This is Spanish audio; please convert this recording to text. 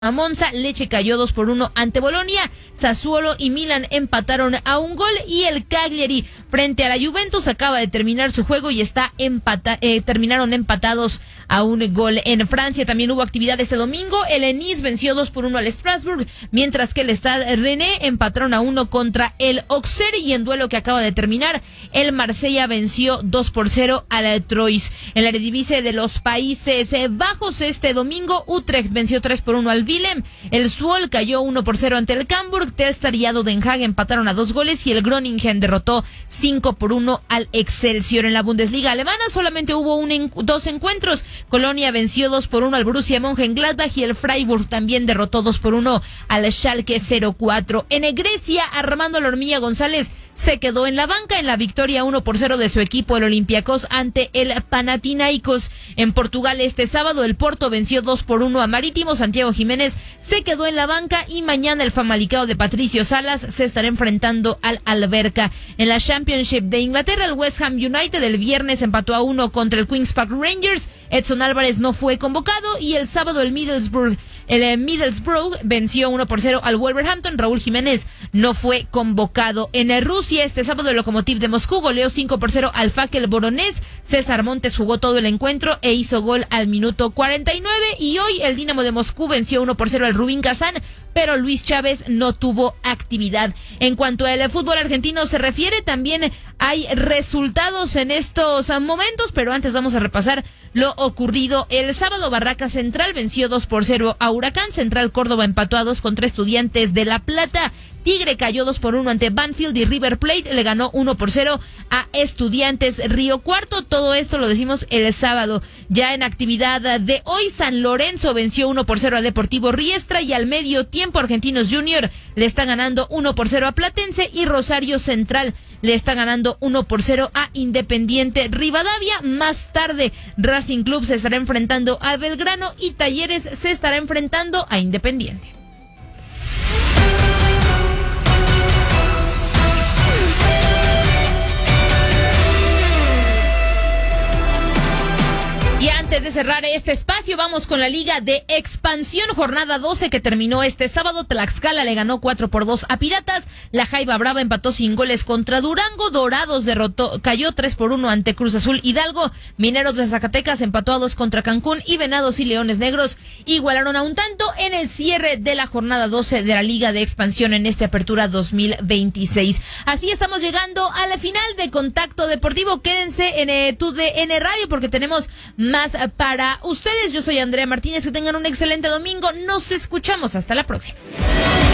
Monza, Lecce cayó 2-1 ante Bolonia, Sassuolo y Milan empataron a un gol y el Cagliari frente a la Juventus acaba de terminar su juego y terminaron empatados a un gol. En Francia también hubo actividad este domingo, el Nice venció 2-1 al Strasbourg, mientras que el Stade Rennais empataron a 1 contra el Auxerre y en duelo que acaba de terminar, el Marsella venció 2-0 al Troyes. En la Eredivisie de los Países Bajos este domingo, Utrecht venció 3-1 al Willem, el Zwolle cayó 1-0 ante el Cambuur, Telstar y ADO Den Haag empataron a 2 goles y el Groningen derrotó 5-1 al Excelsior. En la Bundesliga alemana solamente hubo dos encuentros, Colonia venció 2-1 al Borussia Mönchengladbach y el Freiburg también derrotó 2-1 al Schalke 04. En Grecia, Armando La Hormiga González se quedó en la banca en la victoria 1-0 de su equipo, el Olympiacos, ante el Panathinaikos. En Portugal este sábado, el Porto venció 2-1 a Marítimo, Santiago Jiménez se quedó en la banca y mañana el Famalicão de Patricio Salas se estará enfrentando al Alverca. En la Championship de Inglaterra, el West Ham United el viernes empató a 1 contra el Queen's Park Rangers, Edson Álvarez no fue convocado y el sábado el Middlesbrough venció 1-0 al Wolverhampton, Raúl Jiménez no fue convocado. En Rusia este sábado el Lokomotiv de Moscú goleó 5-0 al Fakel Voronezh, César Montes jugó todo el encuentro e hizo gol al minuto 49 y hoy el Dinamo de Moscú venció 1-0 al Rubin Kazán, pero Luis Chávez no tuvo actividad. En cuanto al fútbol argentino se refiere, también hay resultados en estos momentos, pero antes vamos a repasar lo ocurrido el sábado. Barracas Central venció 2-0 a Huracán, Central Córdoba empató a 2 contra Estudiantes de La Plata, Tigre cayó 2-1 ante Banfield y River Plate le ganó 1-0 a Estudiantes Río Cuarto. Todo esto lo decimos el sábado. Ya en actividad de hoy, San Lorenzo venció 1-0 a Deportivo Riestra y al medio tiempo Argentinos Junior le está ganando 1-0 a Platense y Rosario Central le está ganando 1-0 a Independiente Rivadavia. Más tarde, Racing Club se estará enfrentando a Belgrano y Talleres se estará enfrentando a Independiente. Y antes de cerrar este espacio, vamos con la Liga de Expansión, jornada 12 que terminó este sábado. Tlaxcala le ganó 4-2 a Piratas, La Jaiba Brava empató sin goles contra Durango, Dorados cayó 3-1 ante Cruz Azul Hidalgo, Mineros de Zacatecas empató a 2 contra Cancún y Venados y Leones Negros igualaron a un tanto en el cierre de la jornada 12 de la Liga de Expansión en esta apertura 2026. Así estamos llegando a la final de Contacto Deportivo. Quédense en TUDN Radio porque tenemos más para ustedes. Yo soy Andrea Martínez, que tengan un excelente domingo. Nos escuchamos hasta la próxima.